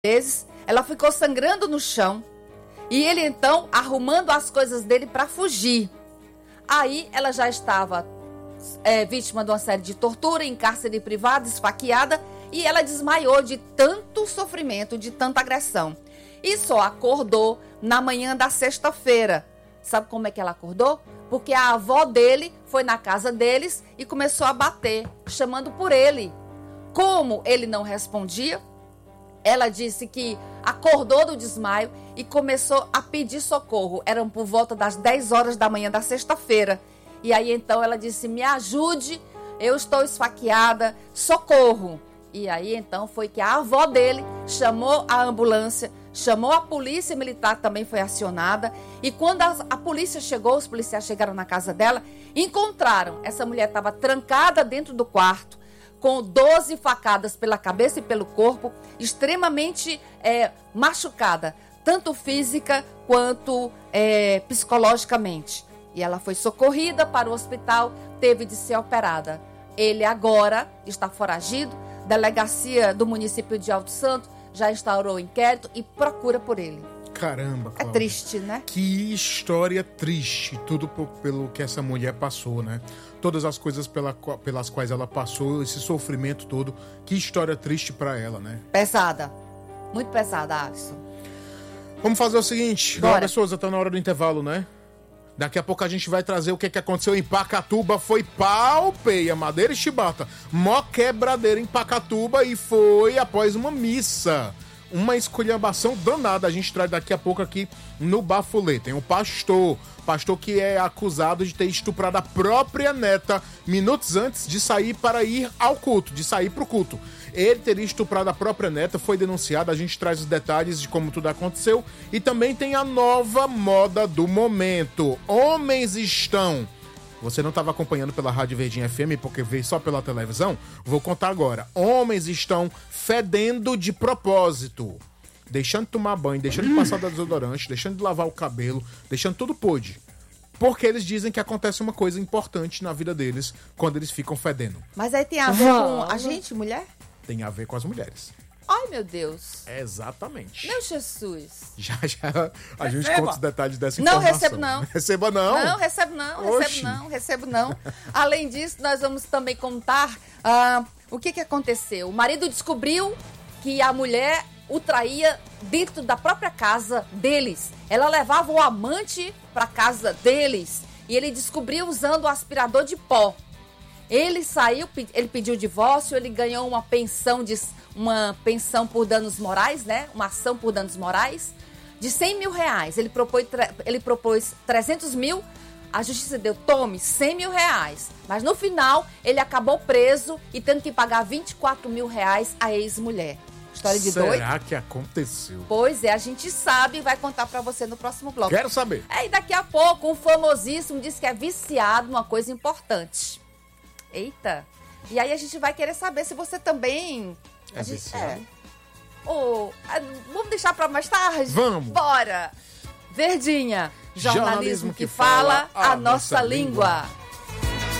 vezes, ela ficou sangrando no chão e ele então arrumando as coisas dele para fugir. Aí ela já estava vítima de uma série de tortura, em cárcere privado, esfaqueada, e ela desmaiou de tanto sofrimento, de tanta agressão. E só acordou na manhã da sexta-feira. Sabe como é que ela acordou? Porque a avó dele foi na casa deles e começou a bater, chamando por ele. Como ele não respondia, ela disse que acordou do desmaio e começou a pedir socorro. Eram por volta das 10 horas da manhã da sexta-feira. E aí então ela disse, me ajude, eu estou esfaqueada, socorro. E aí então foi que a avó dele chamou a ambulância, chamou a polícia militar, também foi acionada. E quando a polícia chegou, os policiais chegaram na casa dela, encontraram, essa mulher estava trancada dentro do quarto, com 12 facadas pela cabeça e pelo corpo, extremamente machucada, tanto física quanto psicologicamente. E ela foi socorrida para o hospital, teve de ser operada. Ele agora está foragido, delegacia do município de Alto Santo já instaurou o inquérito e procura por ele. Caramba, Cláudia. É triste, né? Que história triste, tudo pelo que essa mulher passou, né? Todas as coisas pelas quais ela passou, esse sofrimento todo. Que história triste pra ela, né? Pesada. Muito pesada, Alisson. Vamos fazer o seguinte, Cláudia Souza, tá na hora do intervalo, né? Daqui a pouco a gente vai trazer o que aconteceu em Pacatuba. Foi pau, peia, madeira e chibata. Mó quebradeira em Pacatuba e foi após uma missa. Uma esculhambação danada. A gente traz daqui a pouco aqui no Bafulê. Tem o pastor que é acusado de ter estuprado a própria neta minutos antes de sair para ir ao culto, de sair para o culto. Ele teria estuprado a própria neta, foi denunciado, a gente traz os detalhes de como tudo aconteceu. E também tem a nova moda do momento. Homens estão... Você não estava acompanhando pela Rádio Verdinha FM porque veio só pela televisão? Vou contar agora. Homens estão fedendo de propósito. Deixando de tomar banho, deixando de passar desodorante, deixando de lavar o cabelo, deixando tudo podre. Porque eles dizem que acontece uma coisa importante na vida deles quando eles ficam fedendo. Mas aí tem a ver com a gente, mulher? Tem a ver com as mulheres. Ai, meu Deus. Exatamente. Meu Jesus. Já a gente conta os detalhes dessa informação. Não recebo, não. Receba, não. Não, recebo, não. Oxi. Recebo, não. Além disso, nós vamos também contar o que aconteceu. O marido descobriu que a mulher o traía dentro da própria casa deles. Ela levava o amante para casa deles e ele descobriu usando o aspirador de pó. Ele saiu, ele pediu divórcio, ele ganhou uma pensão por danos morais, né? Uma ação por danos morais de R$100 mil. Ele propôs 300 mil, a justiça deu, tome, R$100 mil. Mas no final, ele acabou preso e tendo que pagar R$24 mil à ex-mulher. História de doido. Será que aconteceu? Pois é, a gente sabe e vai contar pra você no próximo bloco. Quero saber. E daqui a pouco, um famosíssimo diz que é viciado numa coisa importante. Eita. E aí a gente vai querer saber se você também... É viciado? Vamos deixar pra mais tarde? Vamos. Bora. Verdinha. Jornalismo que fala a nossa língua.